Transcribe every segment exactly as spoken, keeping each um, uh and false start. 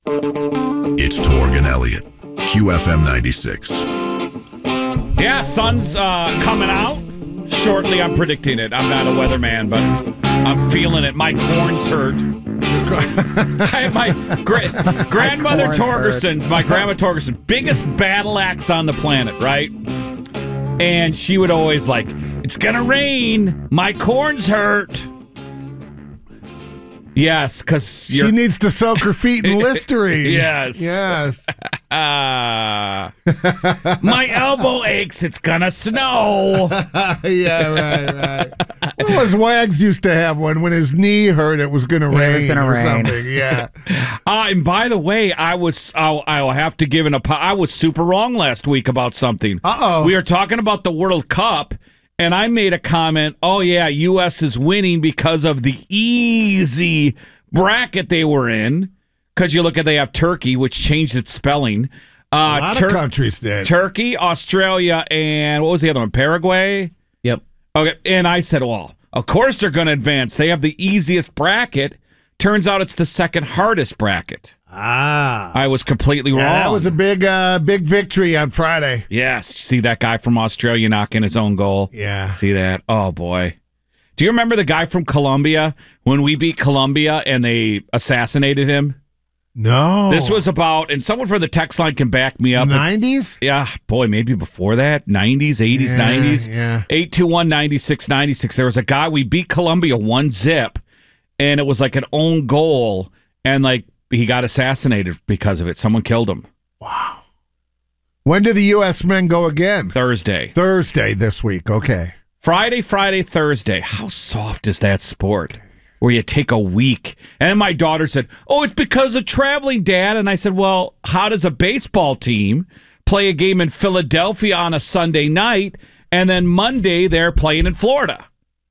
It's Torg and Elliott, Q F M ninety-six. Yeah, sun's uh, coming out shortly. I'm predicting it. I'm not a weatherman, but I'm feeling it. My corns hurt. I, my gra- grandmother my Torgerson, my grandma Torgerson, biggest battle axe on the planet, right? And she would always like, it's gonna rain. My corns hurt. Yes, because she needs to soak her feet in Listerine. Yes. Yes. Uh, my elbow aches. It's gonna snow. Yeah, right, right. Well, his Wags used to have one. When his knee hurt, it was going to rain. It was going to or rain. Something. Yeah. Uh, and by the way, I was I'll, I'll have to give an apology. I was super wrong last week about something. Uh-oh. We were talking about the World Cup, and I made a comment. Oh yeah, U S is winning because of the easy bracket they were in. Because you look at they have Turkey, which changed its spelling. Uh, A lot Tur- of countries did. Turkey, Australia, and what was the other one? Paraguay. Yep. Okay, and I said, well, of course they're going to advance. They have the easiest bracket. Turns out it's the second hardest bracket. Ah. I was completely Yeah, wrong. that was a big, uh, big victory on Friday. Yes. See that guy from Australia knocking his own goal? Yeah. See that? Oh, boy. Do you remember the guy from Colombia when we beat Colombia and they assassinated him? No. This was about, and someone from the text line can back me up. nineties? Yeah, boy, maybe before that, nineties, eighties, Yeah, nineties. yeah. eight two one, nine six nine six. There was a guy, we beat Colombia one zip, and it was like an own goal, and like he got assassinated because of it. Someone killed him. Wow. When do the U S men go again? Thursday. Thursday this week. Okay. Friday, Friday, Thursday. How soft is that sport? Where you take a week. And my daughter said, oh, it's because of traveling, Dad. And I said, well, how does a baseball team play a game in Philadelphia on a Sunday night, and then Monday they're playing in Florida?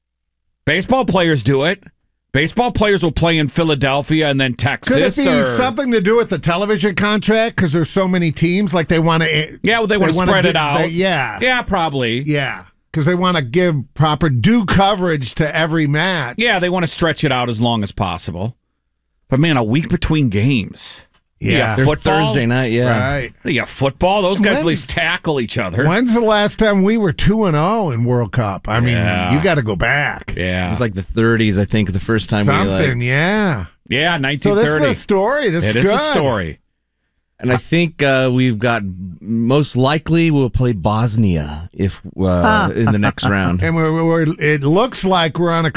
Baseball players do it. Baseball players will play in Philadelphia and then Texas. Could it be or, something to do with the television contract? Because there's so many teams, like they want to. Yeah, well, they want to spread it out. They, yeah. Yeah, probably. Yeah. Because they want to give proper due coverage to every match. Yeah, they want to stretch it out as long as possible. But man, a week between games. Yeah. There's football. Thursday night, yeah. Right. You got football. Those guys When's- at least tackle each other. When's the last time we were two and zero in World Cup? I mean, Yeah. you got to go back. Yeah. It's like the thirties, I think, the first time we Something, like. yeah. Yeah, So nineteen this thirty. is a story. This It is is good. a story. And I think uh, we've got, most likely, we'll play Bosnia if uh, in the next round. And we're, we're, it looks like we're on a